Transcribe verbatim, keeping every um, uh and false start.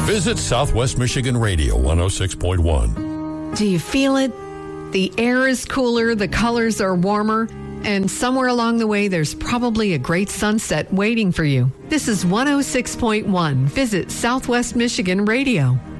Visit Southwest Michigan Radio one oh six point one. Do you feel it? The air is cooler, the colors are warmer, and somewhere along the way there's probably a great sunset waiting for you. This is one oh six point one. Visit Southwest Michigan Radio.